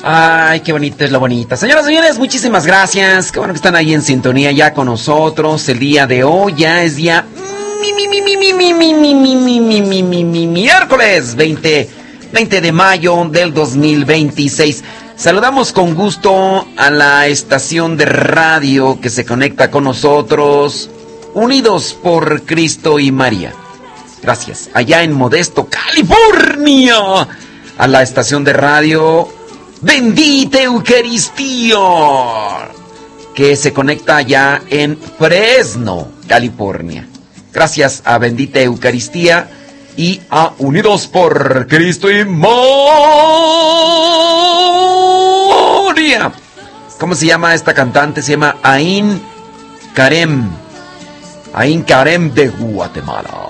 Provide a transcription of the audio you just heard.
Ay, qué bonito es lo bonito. Señoras y señores, muchísimas gracias. Qué bueno que están ahí en sintonía ya con nosotros. El día de hoy ya es día miércoles 20 de mayo del 2026. Saludamos con gusto a la estación de radio que se conecta con nosotros, Unidos por Cristo y María. Gracias. Allá en Modesto, California, a la estación de radio Bendita Eucaristía, que se conecta allá en Fresno, California. Gracias a Bendita Eucaristía y a Unidos por Cristo y María. ¿Cómo se llama esta cantante? Se llama Ain Karem. Ain Karem de Guatemala.